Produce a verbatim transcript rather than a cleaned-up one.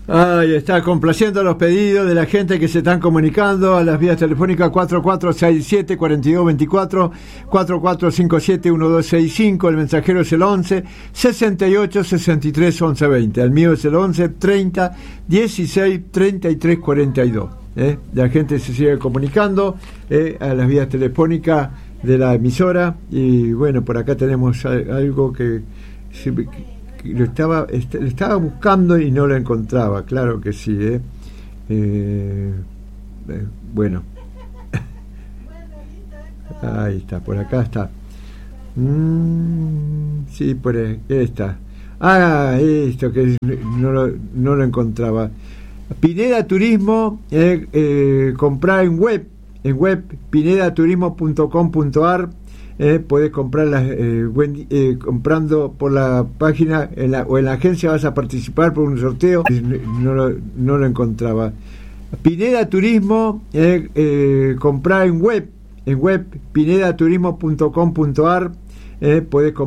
Ahí está, complaciendo los pedidos de la gente que se están comunicando a las vías telefónicas cuatro cuatro seis siete, cuatro dos dos cuatro, cuatro cuatro cinco siete, uno dos seis cinco, el mensajero es el once, sesenta y ocho, sesenta y tres, once, veinte, el mío es el once, treinta, dieciséis, treinta y tres, cuarenta y dos. ¿eh? La gente se sigue comunicando eh, a las vías telefónicas de la emisora y bueno, por acá tenemos algo que... lo estaba est- lo estaba buscando y no lo encontraba, claro que sí, ¿eh? Eh, eh, bueno, ahí está, por acá está. Mm, sí, por ahí está. Ah, esto que no lo, no lo encontraba. Pineda Turismo, eh, eh, comprar en web, en web pineda turismo punto com punto a r. Eh, podés comprarlas eh, buen, eh, comprando por la página en la, o en la agencia vas a participar por un sorteo. No lo, no lo encontraba. Pineda Turismo, eh, eh, comprar en web, en web pineda turismo punto com punto a r. Eh, podés comprar